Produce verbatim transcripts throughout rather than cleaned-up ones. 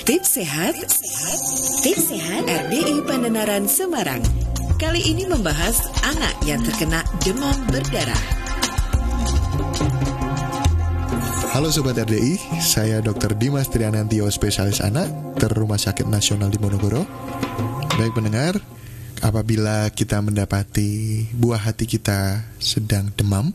Tips Sehat, Tips Sehat R D I Pandenaran Semarang. Kali ini membahas anak yang terkena demam berdarah. Halo Sobat R D I, saya dokter Dimas Trianantio, spesialis anak dari Rumah Sakit Nasional Diponegoro. Baik pendengar, apabila kita mendapati buah hati kita sedang demam,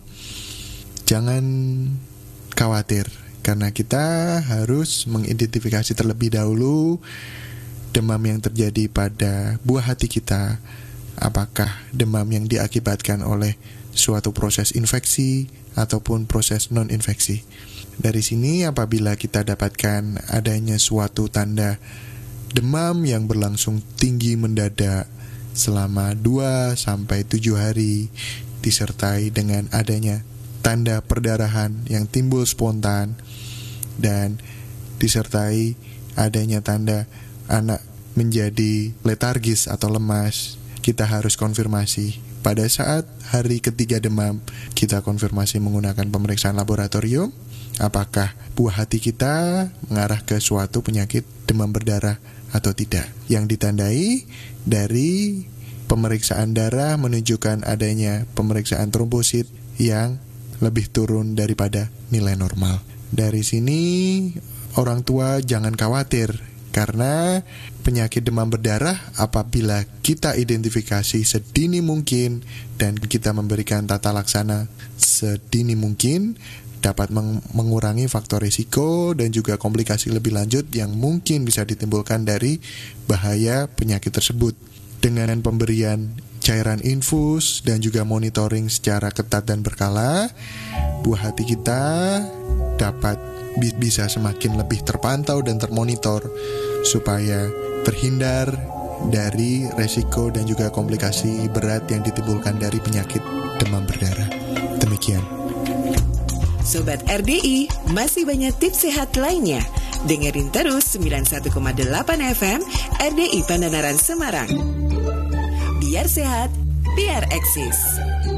jangan khawatir, karena kita harus mengidentifikasi terlebih dahulu demam yang terjadi pada buah hati kita. Apakah demam yang diakibatkan oleh suatu proses infeksi ataupun proses non-infeksi. Dari sini apabila kita dapatkan adanya suatu tanda demam yang berlangsung tinggi mendadak selama dua sampai tujuh hari, disertai dengan adanya tanda perdarahan yang timbul spontan, dan disertai adanya tanda anak menjadi letargis atau lemas, kita harus konfirmasi. Pada saat hari ketiga demam, kita konfirmasi menggunakan pemeriksaan laboratorium, apakah buah hati kita mengarah ke suatu penyakit demam berdarah atau tidak. Yang ditandai dari pemeriksaan darah menunjukkan adanya pemeriksaan trombosit yang lebih turun daripada nilai normal. Dari sini orang tua jangan khawatir, karena penyakit demam berdarah apabila kita identifikasi sedini mungkin dan kita memberikan tata laksana sedini mungkin, dapat meng- mengurangi faktor risiko dan juga komplikasi lebih lanjut yang mungkin bisa ditimbulkan dari bahaya penyakit tersebut. Dengan pemberian cairan infus dan juga monitoring secara ketat dan berkala, buah hati kita dapat bi- bisa semakin lebih terpantau dan termonitor supaya terhindar dari resiko dan juga komplikasi berat yang ditimbulkan dari penyakit demam berdarah. Demikian. Sobat R D I, masih banyak tips sehat lainnya. Dengerin terus sembilan puluh satu koma delapan F M R D I Pandenaran Semarang. Biar sehat, biar eksis.